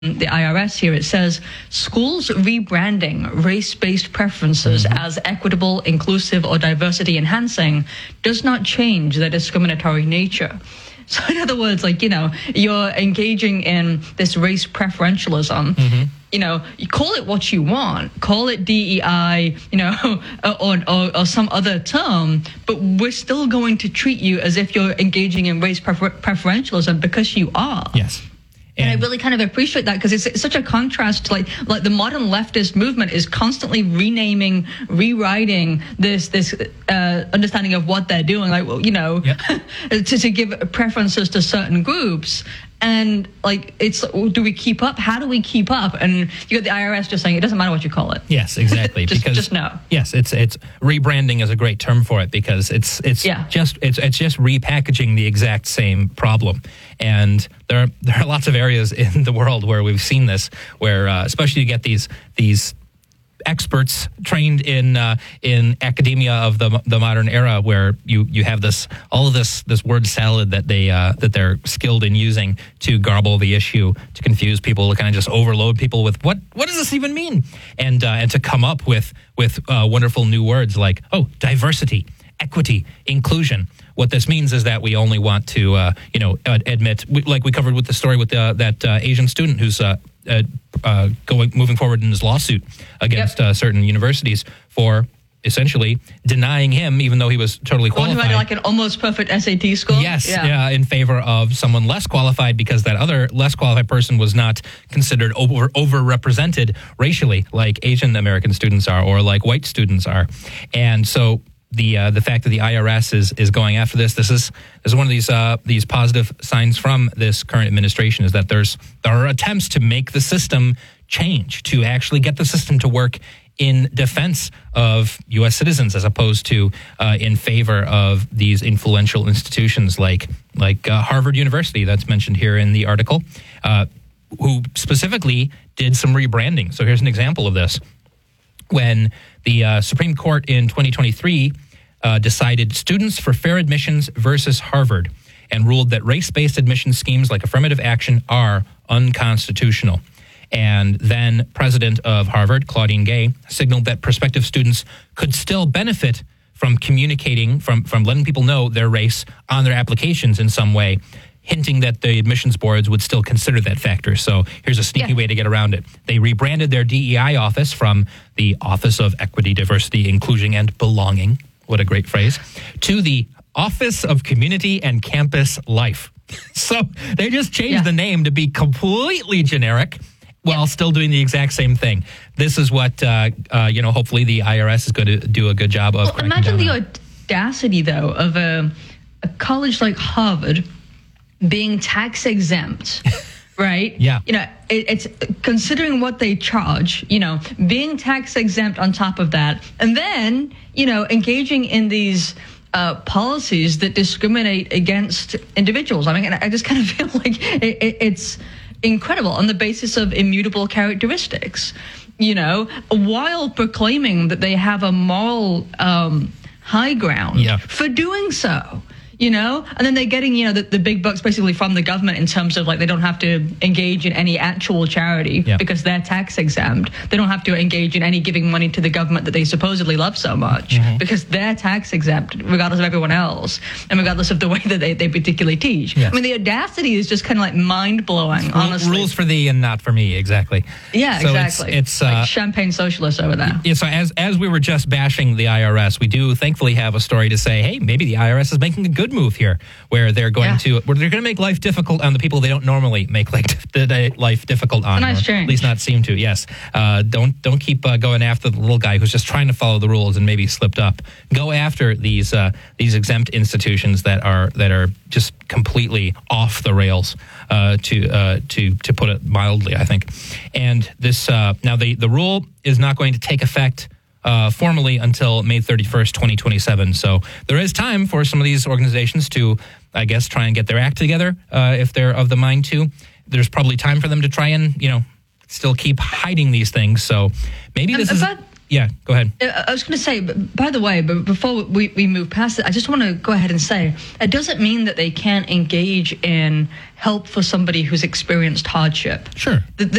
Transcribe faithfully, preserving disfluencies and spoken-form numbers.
the I R S here, it says schools rebranding race-based preferences mm-hmm. as equitable, inclusive, or diversity enhancing does not change their discriminatory nature. So in other words, like, you know, you're engaging in this race preferentialism. Mm-hmm. You know, you call it what you want, call it D E I, you know, or, or, or some other term, but we're still going to treat you as if you're engaging in race prefer- preferentialism because you are. Yes. And, and I really kind of appreciate that because it's, it's such a contrast to like like the modern leftist movement is constantly renaming, rewriting this this uh, understanding of what they're doing, like, well, you know, yep. to, to give preferences to certain groups. And like, it's, do we keep up? How do we keep up? And you got the I R S just saying it doesn't matter what you call it. Yes, exactly. just, because, just no. Yes, it's it's rebranding is a great term for it because it's it's yeah. just it's it's just repackaging the exact same problem. And there are, there are lots of areas in the world where we've seen this, where uh, especially you get these these. experts trained in uh, in academia of the the modern era, where you, you have this all of this this word salad that they uh, that they're skilled in using to garble the issue, to confuse people, to kind of just overload people with what what does this even mean, and uh, and to come up with with uh, wonderful new words like oh diversity, equity, inclusion. What this means is that we only want to uh, you know admit, like we covered with the story with uh, that uh, Asian student who's uh, uh, uh, going moving forward in his lawsuit against yep. uh, certain universities for essentially denying him, even though he was totally qualified. One who had like an almost perfect S A T score? Yes, yeah. uh, in favor of someone less qualified because that other less qualified person was not considered over overrepresented racially like Asian American students are or like white students are. And so the uh, the fact that the I R S is is going after this, this is this is one of these uh, these positive signs from this current administration, is that there's there are attempts to make the system change, to actually get the system to work in defense of U S citizens as opposed to uh, in favor of these influential institutions like like uh, Harvard University that's mentioned here in the article, uh, who specifically did some rebranding. So here's an example of this. When the uh, Supreme Court in twenty twenty-three uh, decided Students for Fair Admissions versus Harvard and ruled that race-based admission schemes like affirmative action are unconstitutional. And then president of Harvard, Claudine Gay, signaled that prospective students could still benefit from communicating, from, from letting people know their race on their applications in some way, hinting that the admissions boards would still consider that factor. So here's a sneaky yeah. way to get around it. They rebranded their D E I office from the Office of Equity, Diversity, Inclusion, and Belonging, what a great phrase, to the Office of Community and Campus Life. So they just changed yeah. the name to be completely generic while yeah. still doing the exact same thing. This is what, uh, uh, you know, hopefully the I R S is going to do a good job of well, cracking imagine down the on. audacity, though, of a, a college like Harvard being tax exempt, right? Yeah. You know, it, it's considering what they charge, you know, being tax exempt on top of that, and then, you know, engaging in these uh, policies that discriminate against individuals. I mean, I just kind of feel like it, it, it's incredible on the basis of immutable characteristics, you know, while proclaiming that they have a moral um, high ground yeah. for doing so. You know, and then they're getting, you know, the, the big bucks basically from the government in terms of like they don't have to engage in any actual charity yeah. because they're tax exempt. They don't have to engage in any giving money to the government that they supposedly love so much mm-hmm. because they're tax exempt regardless of everyone else and regardless of the way that they, they particularly teach. Yes. I mean, the audacity is just kind of like mind blowing, honestly. Rules for thee and not for me, exactly. Yeah, so exactly. It's, it's like uh, champagne socialists over there. Yeah, so as, as we were just bashing the I R S, we do thankfully have a story to say, hey, maybe the I R S is making a good move here, where they're going yeah. to where they're going to make life difficult on the people they don't normally make like life difficult on. It's a nice change. At least not seem to. Yes, uh, don't don't keep uh, going after the little guy who's just trying to follow the rules and maybe slipped up. Go after these uh, these exempt institutions that are that are just completely off the rails. Uh, to uh, to to put it mildly, I think. And this uh, now the the rule is not going to take effect Uh, formally until May thirty-first, twenty twenty-seven. So there is time for some of these organizations to, I guess, try and get their act together uh, if they're of the mind to. There's probably time for them to try and, you know, still keep hiding these things. So maybe this um, is... But, Yeah, go ahead. Uh, I was going to say, but by the way, but before we, we move past it, I just want to go ahead and say, it doesn't mean that they can't engage in help for somebody who's experienced hardship. Sure. The,